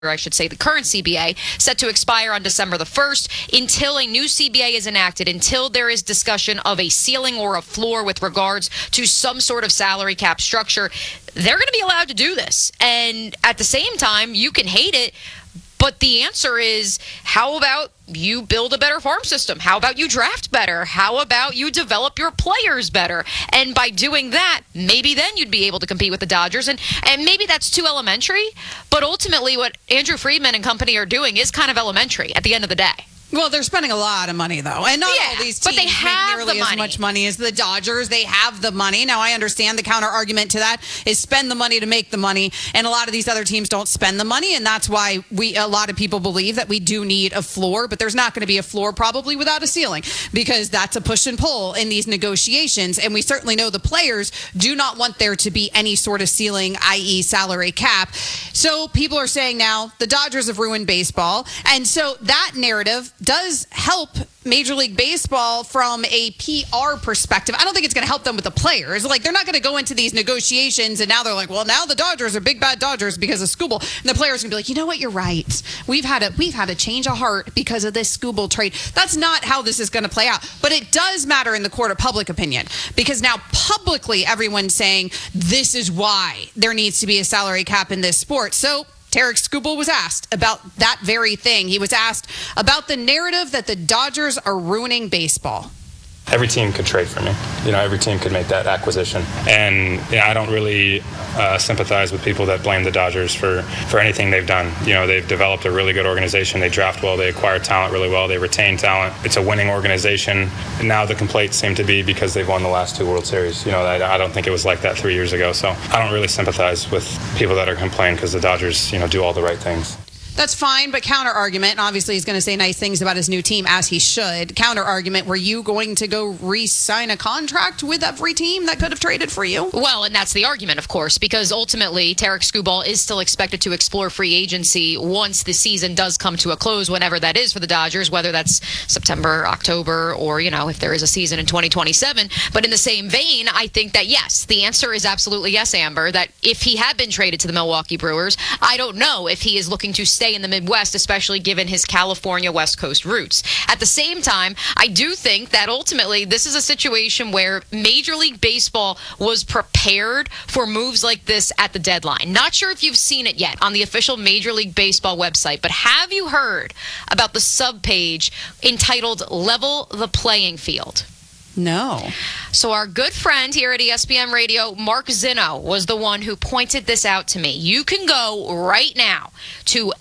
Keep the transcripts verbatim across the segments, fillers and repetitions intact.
or I should say the current C B A, set to expire on December the first. Until a new C B A is enacted, until there is discussion of a ceiling or a floor with regards to some sort of salary cap structure, they're going to be allowed to do this. And at the same time, you can hate it, but the answer is, how about you build a better farm system? How about you draft better? How about you develop your players better? And by doing that, maybe then you'd be able to compete with the Dodgers. And, and maybe that's too elementary, but ultimately what Andrew Friedman and company are doing is kind of elementary at the end of the day. Well, they're spending a lot of money, though. And not yeah, all these teams but they have make nearly the money. as much money as the Dodgers. They have the money. Now, I understand the counter argument to that is spend the money to make the money. And a lot of these other teams don't spend the money. And that's why we a lot of people believe that we do need a floor. But there's not going to be a floor probably without a ceiling, because that's a push and pull in these negotiations. And we certainly know the players do not want there to be any sort of ceiling, that is salary cap. So people are saying now the Dodgers have ruined baseball. And so that narrative does help Major League Baseball from a P R perspective. I don't think it's going to help them with the players. Like, they're not going to go into these negotiations and now they're like, well, now the Dodgers are big bad Dodgers because of Skubal. And the players are going to be like, you know what, you're right. We've had a we've had a change of heart because of this Skubal trade. That's not how this is going to play out. But it does matter in the court of public opinion, because now publicly everyone's saying this is why there needs to be a salary cap in this sport. So Tarik Skubal was asked about that very thing. He was asked about the narrative that the Dodgers are ruining baseball. Every team could trade for me. You know, every team could make that acquisition. And you know, I don't really uh, sympathize with people that blame the Dodgers for, for anything they've done. You know, they've developed a really good organization. They draft well. They acquire talent really well. They retain talent. It's a winning organization. And now the complaints seem to be because they've won the last two World Series. You know, I, I don't think it was like that three years ago. So I don't really sympathize with people that are complaining because the Dodgers, you know, do all the right things. That's fine, but counter argument, and obviously he's going to say nice things about his new team, as he should. Counter argument, were you going to go re-sign a contract with every team that could have traded for you? Well, and that's the argument, of course, because ultimately Tarik Skubal is still expected to explore free agency once the season does come to a close, whenever that is for the Dodgers, whether that's September, October, or, you know, if there is a season in twenty twenty-seven. But in the same vein, I think that, yes, the answer is absolutely yes, Amber, that if he had been traded to the Milwaukee Brewers, I don't know if he is looking to stay in the Midwest, especially given his California West Coast roots. At the same time, I do think that ultimately this is a situation where Major League Baseball was prepared for moves like this at the deadline. Not sure if you've seen it yet on the official Major League Baseball website, but have you heard about the subpage entitled Level the Playing Field? No. So our good friend here at E S P N Radio, Mark Zinno, was the one who pointed this out to me. You can go right now to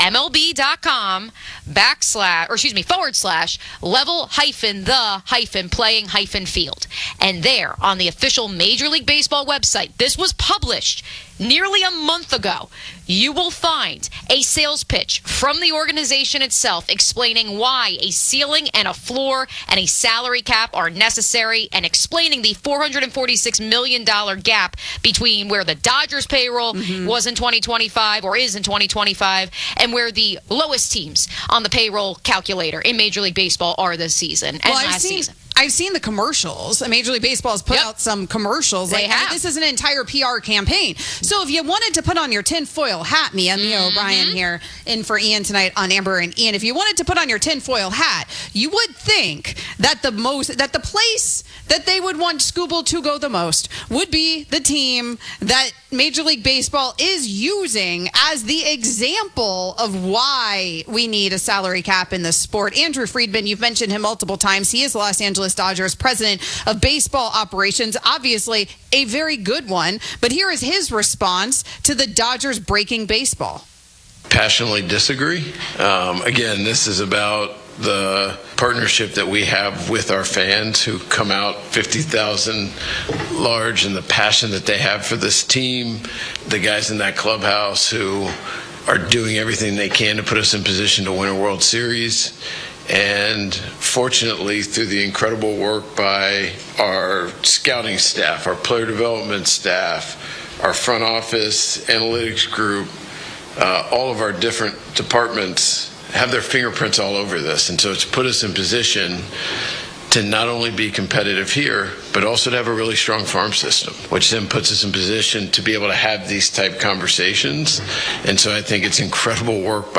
MLB.com backslash, or excuse me, forward slash level hyphen the hyphen playing hyphen field. And there on the official Major League Baseball website, this was published nearly a month ago, you will find a sales pitch from the organization itself explaining why a ceiling and a floor and a salary cap are necessary, and explaining the four hundred forty-six million dollars gap between where the Dodgers payroll mm-hmm. was in twenty twenty-five or is in twenty twenty-five and where the lowest teams on the payroll calculator in Major League Baseball are this season and well, last I've seen, season. I've seen the commercials. Major League Baseball has put yep. out some commercials. They like, have. I mean, this is an entire P R campaign. So if you wanted to put on your tinfoil hat, Mia, Mia mm-hmm. O'Brien here, in for Ian tonight on Amber and Ian, if you wanted to put on your tinfoil hat, you would think that the most, that the place that they would want Skubal to go the most would be the team that Major League Baseball is using as the example of why we need a salary cap in this sport. Andrew Friedman, you've mentioned him multiple times. He is the Los Angeles Dodgers president of baseball operations, obviously a very good one. But here is his response to the Dodgers breaking baseball. Passionately disagree. Um, again, this is about the partnership that we have with our fans who come out fifty thousand large, and the passion that they have for this team, the guys in that clubhouse who are doing everything they can to put us in position to win a World Series. And fortunately, through the incredible work by our scouting staff, our player development staff, our front office analytics group, uh, all of our different departments have their fingerprints all over this. And so it's put us in position to not only be competitive here, but also to have a really strong farm system, which then puts us in position to be able to have these type conversations. And so I think it's incredible work by